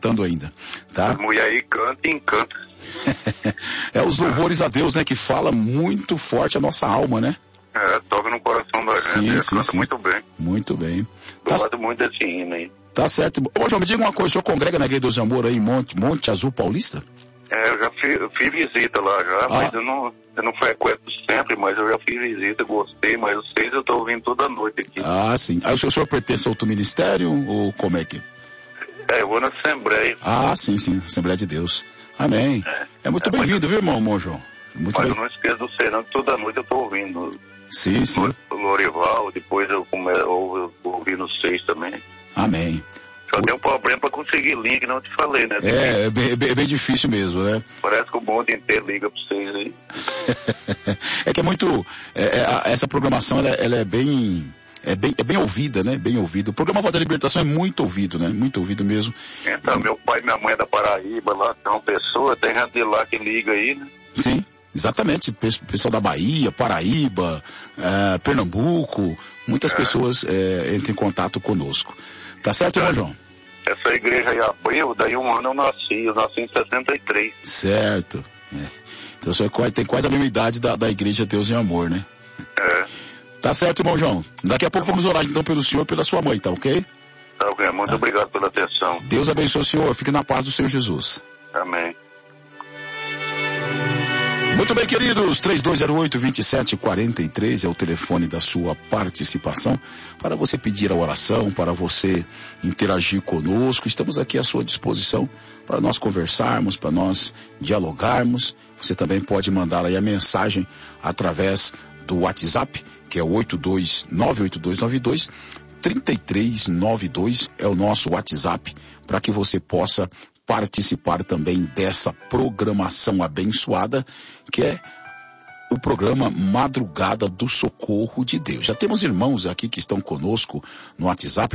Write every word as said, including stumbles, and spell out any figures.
cantando ainda, tá? A mulher aí canta e encanta. É os louvores a Deus, né, que fala muito forte a nossa alma, né? É, toca no coração da gente, Sim, ela sim, canta sim. muito bem. Muito bem. Eu Tá, gosto muito desse hino aí. tá certo. Ô, João, me diga uma coisa, o senhor congrega na Igreja Deus e Amor aí em Monte, Monte Azul Paulista? É, eu já fiz, eu fiz visita lá já, Ah. mas eu não, eu não frequento sempre, mas eu já fiz visita, gostei, mas vocês eu tô ouvindo toda noite aqui. Ah, sim. Aí o senhor, o senhor pertence a outro ministério ou como é que? É, eu vou na Assembleia. Ah, sim, sim. Assembleia de Deus. Amém. É, é muito É, bem-vindo, viu, irmão, irmão João? Muito Mas bem. eu não esqueço do serão, que toda noite eu tô ouvindo. Sim, sim. O Lorival, depois eu, come, eu, eu ouvi no seis também. Amém. Só tem um problema pra conseguir link, não te falei, né? É, é bem, é bem- é bem difícil mesmo, né? Parece que o mundo inteiro liga pra vocês aí. É que é muito... é- é- a- essa programação, ela, ela é bem... É bem, é bem ouvida, né? Bem ouvido. O programa Voz da Libertação é muito ouvido, né? Muito ouvido mesmo. Então, meu pai e minha mãe é da Paraíba, lá tem uma pessoa, tem gente de lá que liga aí, né? Sim, exatamente. Pe- Pessoal da Bahia, Paraíba, eh, Pernambuco, muitas É. pessoas eh, entram em contato conosco. Tá certo, irmão João? Essa igreja aí abriu, daí um ano eu nasci, eu nasci em sessenta e três. Certo. É. Então o senhor quase- tem quase a mesma idade da, da Igreja Deus e Amor, né? É, Tá certo, irmão João. Daqui a pouco vamos orar então pelo senhor e pela sua mãe, tá ok? tá ok, muito Tá. obrigado pela atenção. Deus abençoe o senhor. Fique na paz do Senhor Jesus. Amém. Muito bem, queridos, três dois zero oito, dois sete quatro três é o telefone da sua participação, para você pedir a oração, para você interagir conosco. Estamos aqui à sua disposição para nós conversarmos, para nós dialogarmos. Você também pode mandar aí a mensagem através do WhatsApp, que é o oito dois nove oito dois nove dois três três nove dois, é o nosso WhatsApp, para que você possa participar também dessa programação abençoada, que é o programa Madrugada do Socorro de Deus. Já temos irmãos aqui que estão conosco no WhatsApp.